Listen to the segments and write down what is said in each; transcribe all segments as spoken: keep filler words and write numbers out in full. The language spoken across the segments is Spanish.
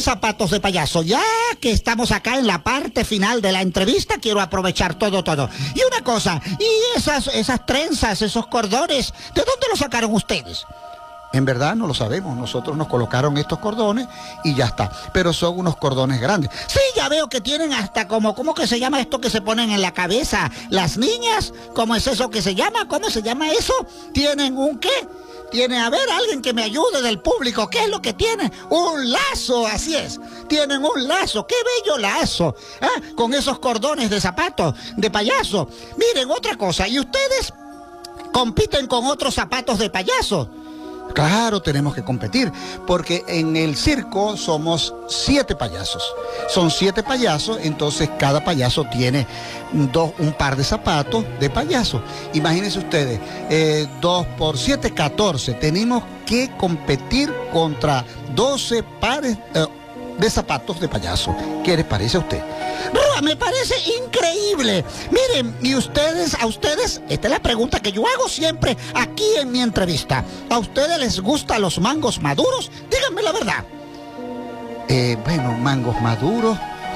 zapatos de payaso, ya que estamos acá en la parte final de la entrevista, quiero aprovechar todo, todo. Y una cosa, ¿y esas, esas trenzas, esos cordones, de dónde los sacaron ustedes? En verdad no lo sabemos, nosotros nos colocaron estos cordones y ya está, pero son unos cordones grandes. Sí, ya veo que tienen hasta como, ¿cómo que se llama esto que se ponen en la cabeza las niñas? ¿Cómo es eso que se llama? ¿Cómo se llama eso? ¿Tienen un qué? Tiene, a ver, alguien que me ayude del público, ¿qué es lo que tiene? Un lazo, así es, tienen un lazo, qué bello lazo, ¿ah? Con esos cordones de zapatos, de payaso. Miren, otra cosa, ¿y ustedes compiten con otros zapatos de payaso? Claro, tenemos que competir, porque en el circo somos siete payasos. Son siete payasos, entonces cada payaso tiene dos, un par de zapatos de payaso. Imagínense ustedes, eh, dos por siete, catorce. Tenemos que competir contra doce pares eh, de zapatos de payaso. ¿Qué les parece a usted? Rúa, me parece increíble. Miren, y ustedes, a ustedes, esta es la pregunta que yo hago siempre aquí en mi entrevista. ¿A ustedes les gustan los mangos maduros? Díganme la verdad. Eh, bueno, mangos maduros.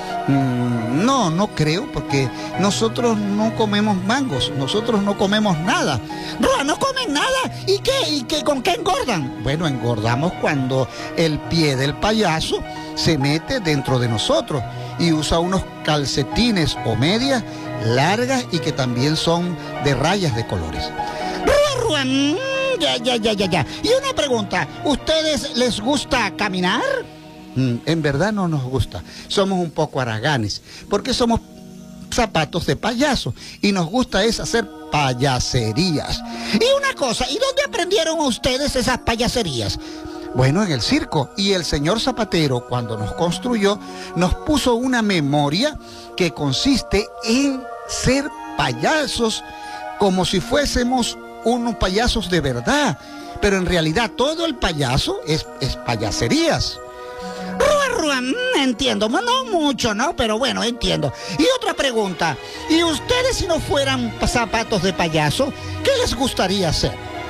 Mm, no, no creo, porque nosotros no comemos mangos, nosotros no comemos nada. Rúa, ¿no comen nada? ¿Y qué? ¿Y qué? ¿Con qué engordan? Bueno, engordamos cuando el pie del payaso se mete dentro de nosotros y usa unos calcetines o medias largas y que también son de rayas de colores. Rúa, Rúa, mm, ya, ya, ya, ya, ya. Y una pregunta, ¿ustedes les gusta caminar? Mm, en verdad no nos gusta, somos un poco haraganes, porque somos zapatos de payaso y nos gusta es hacer payaserías. Y una cosa, ¿y dónde aprendieron ustedes esas payaserías? Bueno, en el circo. Y el señor Zapatero, cuando nos construyó, nos puso una memoria que consiste en ser payasos como si fuésemos unos payasos de verdad. Pero en realidad todo el payaso es, es payaserías. Rúa, Rúa, mm, entiendo, no mucho, ¿no? Pero bueno, entiendo. Y otra pregunta, ¿y ustedes si no fueran zapatos de payaso, qué les gustaría hacer?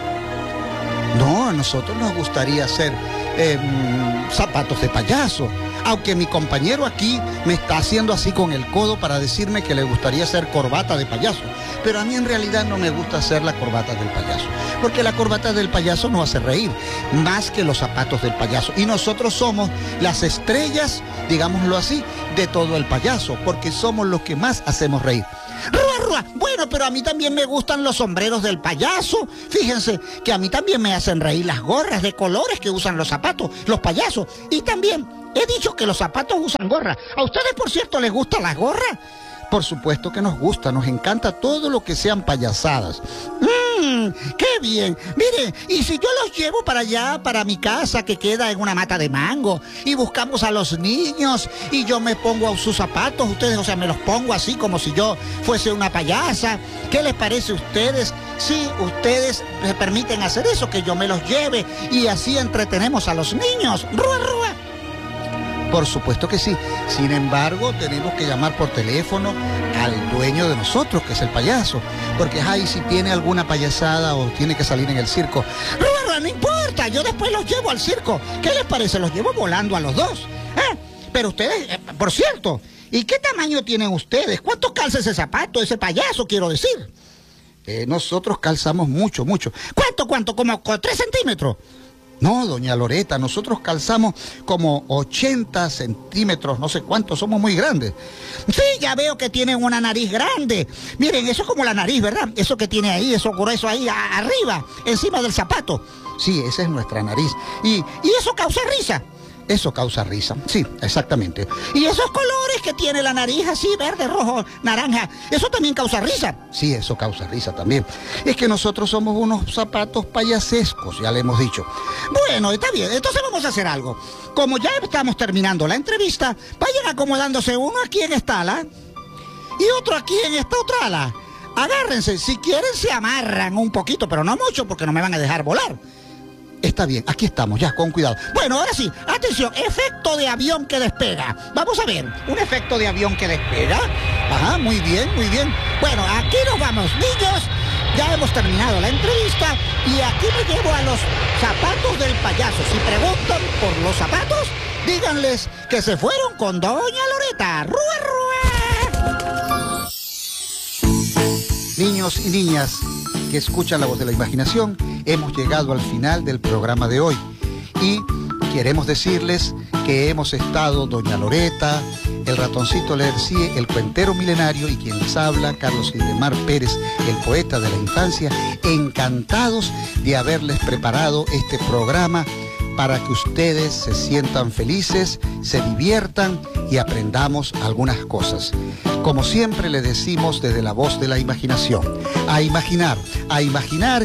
No, a nosotros nos gustaría hacer eh, zapatos de payaso. Aunque mi compañero aquí me está haciendo así con el codo para decirme que le gustaría hacer corbata de payaso. Pero a mí en realidad no me gusta hacer la corbata del payaso. Porque la corbata del payaso nos hace reír, más que los zapatos del payaso. Y nosotros somos las estrellas, digámoslo así, de todo el payaso. Porque somos los que más hacemos reír. Rúa, Rúa, bueno, pero a mí también me gustan los sombreros del payaso. Fíjense que a mí también me hacen reír las gorras de colores que usan los zapatos, los payasos. Y también he dicho que los zapatos usan gorra. ¿A ustedes, por cierto, les gustan las gorras? Por supuesto que nos gusta, nos encanta todo lo que sean payasadas. ¡Mmm! ¡Qué bien! Mire, y si yo los llevo para allá, para mi casa que queda en una mata de mango, y buscamos a los niños, y yo me pongo a sus zapatos, ustedes, o sea, me los pongo así como si yo fuese una payasa. ¿Qué les parece a ustedes si ustedes me permiten hacer eso, que yo me los lleve, y así entretenemos a los niños? ¡Rúa, Rúa! Por supuesto que sí. Sin embargo, tenemos que llamar por teléfono al dueño de nosotros, que es el payaso. Porque, ay, si tiene alguna payasada o tiene que salir en el circo. Rúa, no importa, yo después los llevo al circo. ¿Qué les parece? Los llevo volando a los dos. ¿Eh? Pero ustedes, eh, por cierto, ¿y qué tamaño tienen ustedes? ¿Cuánto calza ese zapato, ese payaso, quiero decir? Eh, nosotros calzamos mucho, mucho. ¿Cuánto, cuánto? ¿Como tres centímetros? No, doña Loreta, nosotros calzamos como ochenta centímetros, no sé cuánto, somos muy grandes. Sí, ya veo que tienen una nariz grande. Miren, eso es como la nariz, ¿verdad? Eso que tiene ahí, eso grueso ahí a, arriba, encima del zapato. Sí, esa es nuestra nariz. Y, y eso causa risa. Eso causa risa, sí, exactamente. Y esos colores que tiene la nariz así, verde, rojo, naranja, ¿eso también causa risa? Sí, eso causa risa también. Es que nosotros somos unos zapatos payasescos, ya le hemos dicho. Bueno, está bien, entonces vamos a hacer algo. Como ya estamos terminando la entrevista, vayan acomodándose uno aquí en esta ala y otro aquí en esta otra ala. Agárrense, si quieren se amarran un poquito, pero no mucho porque no me van a dejar volar. Está bien, aquí estamos, ya, con cuidado. Bueno, ahora sí, atención, efecto de avión que despega. Vamos a ver, un efecto de avión que despega. Ajá, muy bien, muy bien. Bueno, aquí nos vamos, niños. Ya hemos terminado la entrevista y aquí me llevo a los zapatos del payaso. Si preguntan por los zapatos, Díganles que se fueron con Doña Loreta. ¡Rue, rue! Niños y niñas que escuchan la voz de la imaginación, hemos llegado al final del programa de hoy y queremos decirles que hemos estado Doña Loreta, el ratoncito Lercie, el cuentero milenario y quien les habla, Carlos Ildemar Pérez, el poeta de la infancia, encantados de haberles preparado este programa para que ustedes se sientan felices, se diviertan y aprendamos algunas cosas. Como siempre les decimos desde la voz de la imaginación, a imaginar, a imaginar